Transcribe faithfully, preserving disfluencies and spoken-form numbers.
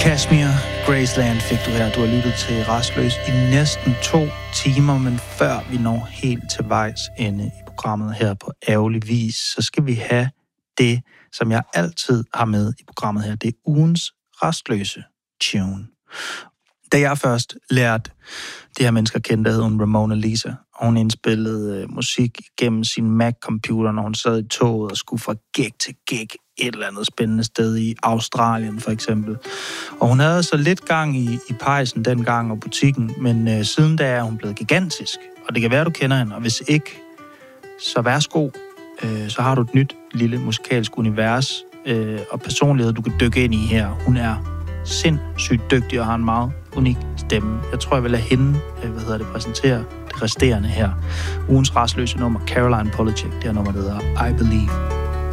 Kashmir, Graceland fik du her. Du har lyttet til Rastløs i næsten to timer, men før vi når helt til vejs ende i programmet her på ærgerlig vis, så skal vi have det, som jeg altid har med i programmet her. Det er ugens Rastløse tune. Da jeg først lærte det her mennesker kendte, hed hun Ramona Lisa, og hun indspillede øh, musik gennem sin Mac-computer, når hun sad i toget og skulle fra gig til gig et eller andet spændende sted i Australien for eksempel. Og hun havde så lidt gang i, i pejsen dengang og butikken, men øh, siden da er hun blevet gigantisk. Og det kan være, du kender hende, og hvis ikke, så værsgo. Øh, så har du et nyt lille musikalsk univers øh, og personlighed, du kan dykke ind i her. Hun er sindssygt dygtig og har en meget unik stemme. Jeg tror, jeg vil lade hende øh, hvad hedder det, præsentere det resterende her. Ugens rastløse nummer, Caroline Polachek, det her nummer, der hedder I Believe.